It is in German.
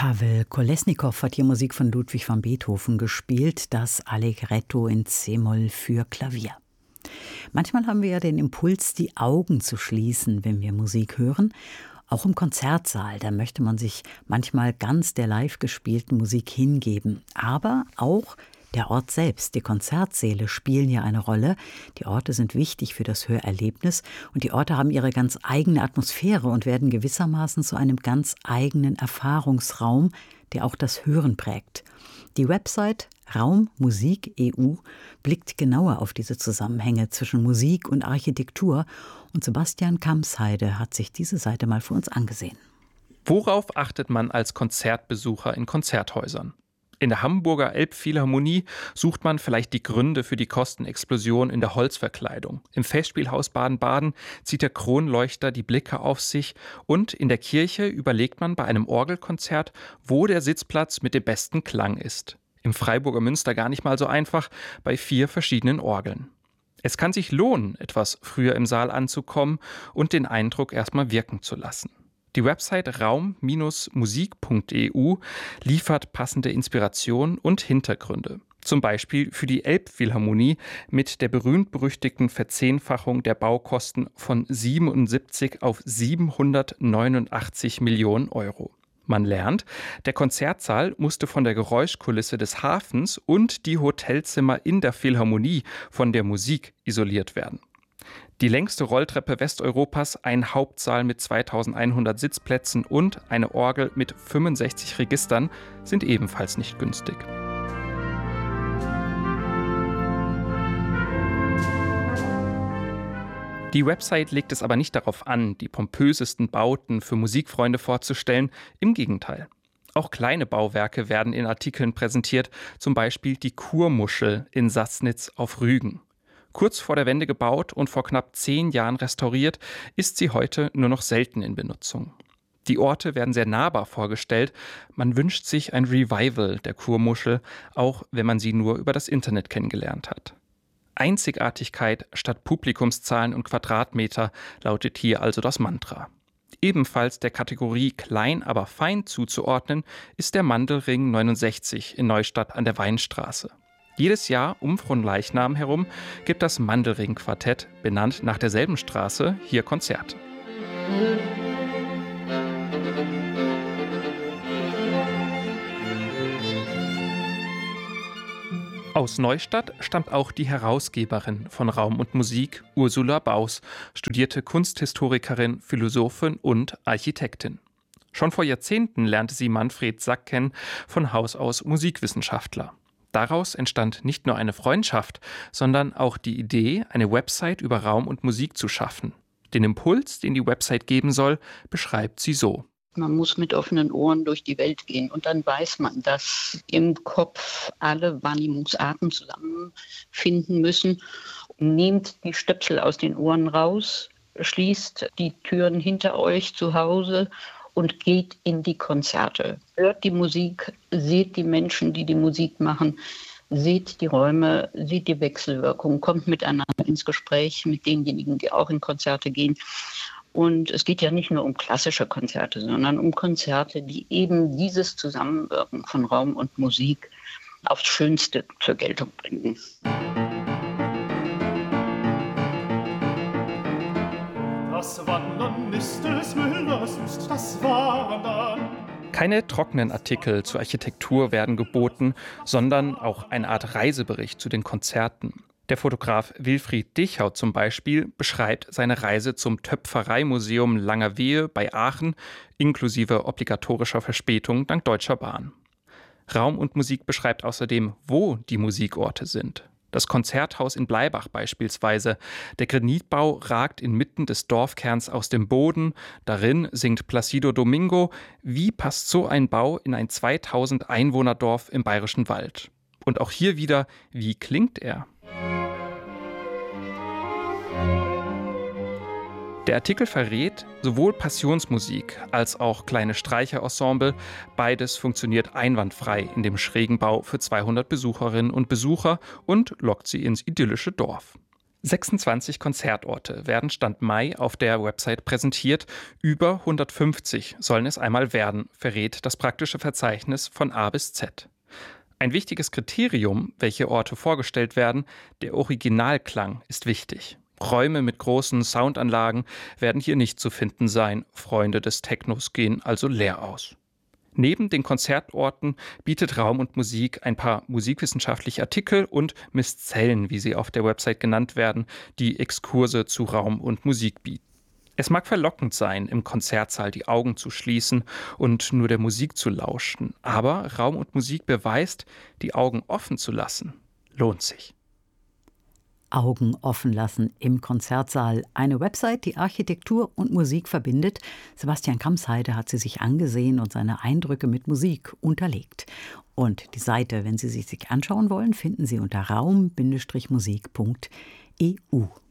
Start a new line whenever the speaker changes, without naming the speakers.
Pawel Kolesnikow hat hier Musik von Ludwig van Beethoven gespielt, das Allegretto in c-Moll für Klavier. Manchmal haben wir ja den Impuls, die Augen zu schließen, wenn wir Musik hören. Auch im Konzertsaal, da möchte man sich manchmal ganz der live gespielten Musik hingeben. Aber auch der Ort selbst, die Konzertsäle spielen ja eine Rolle. Die Orte sind wichtig für das Hörerlebnis und die Orte haben ihre ganz eigene Atmosphäre und werden gewissermaßen zu einem ganz eigenen Erfahrungsraum, der auch das Hören prägt. Die Website Raum Musik EU blickt genauer auf diese Zusammenhänge zwischen Musik und Architektur und Sebastian Kamsheide hat sich diese Seite mal für uns angesehen.
Worauf achtet man als Konzertbesucher in Konzerthäusern? In der Hamburger Elbphilharmonie sucht man vielleicht die Gründe für die Kostenexplosion in der Holzverkleidung. Im Festspielhaus Baden-Baden zieht der Kronleuchter die Blicke auf sich und in der Kirche überlegt man bei einem Orgelkonzert, wo der Sitzplatz mit dem besten Klang ist. Im Freiburger Münster gar nicht mal so einfach, bei 4 verschiedenen Orgeln. Es kann sich lohnen, etwas früher im Saal anzukommen und den Eindruck erstmal wirken zu lassen. Die Website raum-musik.eu liefert passende Inspiration und Hintergründe. Zum Beispiel für die Elbphilharmonie mit der berühmt-berüchtigten Verzehnfachung der Baukosten von 77 auf 789 Millionen Euro. Man lernt, der Konzertsaal musste von der Geräuschkulisse des Hafens und die Hotelzimmer in der Philharmonie von der Musik isoliert werden. Die längste Rolltreppe Westeuropas, ein Hauptsaal mit 2100 Sitzplätzen und eine Orgel mit 65 Registern sind ebenfalls nicht günstig. Die Website legt es aber nicht darauf an, die pompösesten Bauten für Musikfreunde vorzustellen. Im Gegenteil. Auch kleine Bauwerke werden in Artikeln präsentiert, zum Beispiel die Kurmuschel in Sassnitz auf Rügen. Kurz vor der Wende gebaut und vor knapp 10 Jahren restauriert, ist sie heute nur noch selten in Benutzung. Die Orte werden sehr nahbar vorgestellt. Man wünscht sich ein Revival der Kurmuschel, auch wenn man sie nur über das Internet kennengelernt hat. Einzigartigkeit statt Publikumszahlen und Quadratmeter lautet hier also das Mantra. Ebenfalls der Kategorie klein, aber fein zuzuordnen, ist der Mandelring 69 in Neustadt an der Weinstraße. Jedes Jahr um Fronleichnam herum gibt das Mandelring-Quartett, benannt nach derselben Straße, hier Konzerte. Aus Neustadt stammt auch die Herausgeberin von Raum und Musik, Ursula Baus, studierte Kunsthistorikerin, Philosophin und Architektin. Schon vor Jahrzehnten lernte sie Manfred Sack kennen, von Haus aus Musikwissenschaftler. Daraus entstand nicht nur eine Freundschaft, sondern auch die Idee, eine Website über Raum und Musik zu schaffen. Den Impuls, den die Website geben soll, beschreibt sie so.
Man muss mit offenen Ohren durch die Welt gehen und dann weiß man, dass im Kopf alle Wahrnehmungsarten zusammenfinden müssen. Nehmt die Stöpsel aus den Ohren raus, schließt die Türen hinter euch zu Hause und geht in die Konzerte. Hört die Musik, seht die Menschen, die die Musik machen, seht die Räume, seht die Wechselwirkung, kommt miteinander ins Gespräch mit denjenigen, die auch in Konzerte gehen. Und es geht ja nicht nur um klassische Konzerte, sondern um Konzerte, die eben dieses Zusammenwirken von Raum und Musik aufs Schönste zur Geltung bringen.
Das Wandern ist des Müllers Lust, das Wandern.
Keine trockenen Artikel zur Architektur werden geboten, sondern auch eine Art Reisebericht zu den Konzerten. Der Fotograf Wilfried Dichau zum Beispiel beschreibt seine Reise zum Töpfereimuseum Langerwehe bei Aachen, inklusive obligatorischer Verspätung dank Deutscher Bahn. Raum und Musik beschreibt außerdem, wo die Musikorte sind. Das Konzerthaus in Bleibach beispielsweise. Der Granitbau ragt inmitten des Dorfkerns aus dem Boden. Darin singt Placido Domingo. Wie passt so ein Bau in ein 2000 Einwohnerdorf im Bayerischen Wald? Und auch hier wieder, wie klingt er? Der Artikel verrät, sowohl Passionsmusik als auch kleine Streicherensemble, beides funktioniert einwandfrei in dem schrägen Bau für 200 Besucherinnen und Besucher und lockt sie ins idyllische Dorf. 26 Konzertorte werden Stand Mai auf der Website präsentiert. Über 150 sollen es einmal werden, verrät das praktische Verzeichnis von A bis Z. Ein wichtiges Kriterium, welche Orte vorgestellt werden, der Originalklang ist wichtig. Räume mit großen Soundanlagen werden hier nicht zu finden sein. Freunde des Technos gehen also leer aus. Neben den Konzertorten bietet Raum und Musik ein paar musikwissenschaftliche Artikel und Misszellen, wie sie auf der Website genannt werden, die Exkurse zu Raum und Musik bieten. Es mag verlockend sein, im Konzertsaal die Augen zu schließen und nur der Musik zu lauschen, aber Raum und Musik beweist, die Augen offen zu lassen, lohnt sich.
Augen offen lassen im Konzertsaal. Eine Website, die Architektur und Musik verbindet. Sebastian Kamsheide hat sie sich angesehen und seine Eindrücke mit Musik unterlegt. Und die Seite, wenn Sie sie sich anschauen wollen, finden Sie unter raum-musik.eu.